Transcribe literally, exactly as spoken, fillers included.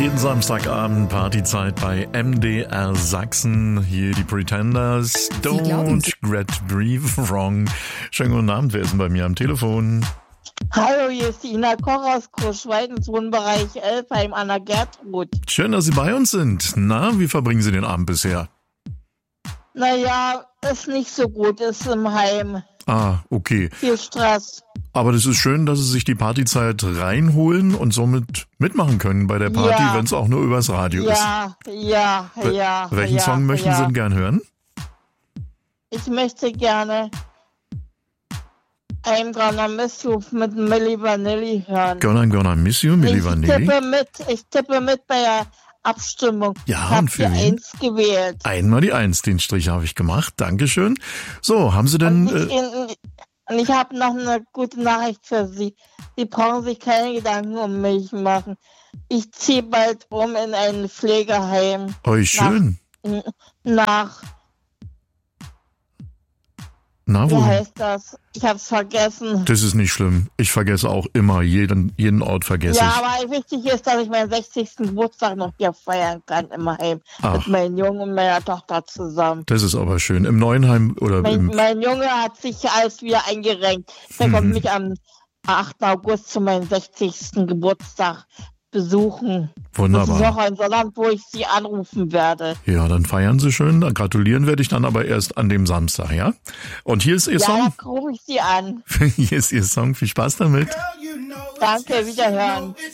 Jeden Samstagabend Partyzeit bei M D R Sachsen. Hier die Pretenders. Don't get breathe wrong. Schönen guten Abend, wer ist denn bei mir am Telefon? Hallo, hier ist die Ina Koch aus Großschweidens, Wohnbereich Elfheim an der Gertrud. Schön, dass Sie bei uns sind. Na, wie verbringen Sie den Abend bisher? Naja, ist nicht so gut, ist im Heim. Ah, okay. Viel Stress. Aber das ist schön, dass Sie sich die Partyzeit reinholen und somit mitmachen können bei der Party, Ja. wenn es auch nur übers Radio ist. Ja, ja, Wel- ja. Welchen ja, Song möchten ja. Sie denn gern hören? Ich möchte gerne I'm Gonna Miss You mit Milli Vanilli hören. Gonna Gonna Miss You, Milli ich Vanilli. tippe mit, ich tippe mit bei der Abstimmung. Ja, ich hab und für die wen? eins gewählt. Einmal die Eins, den Strich habe ich gemacht. Dankeschön. So, haben Sie denn... Und ich, Äh, und ich habe noch eine gute Nachricht für Sie. Sie brauchen sich keine Gedanken um mich machen. Ich ziehe bald um in ein Pflegeheim. euch schön. Nach, Na wie wo? heißt das? Ich hab's vergessen. Das ist nicht schlimm. Ich vergesse auch immer. Jeden, jeden Ort vergesse Ja, ich. aber wichtig ist, dass ich meinen sechzigsten Geburtstag noch hier feiern kann im Heim. Ach. Mit meinem Jungen und meiner Tochter zusammen. Das ist aber schön. Im Neuenheim oder Mein, im... mein Junge hat sich alles wieder eingerenkt. Der Mhm. kommt mich am achten August zu meinem sechzigsten Geburtstag besuchen. Das ist Wunderbar. noch ein Sonnabend, wo ich Sie anrufen werde. Ja, dann feiern Sie schön. Dann gratulieren werde ich dann aber erst an dem Samstag, ja? Und hier ist Ihr Ja, Song. da rufe ich Sie an. Hier ist Ihr Song. Viel Spaß damit. Danke, wiederhören.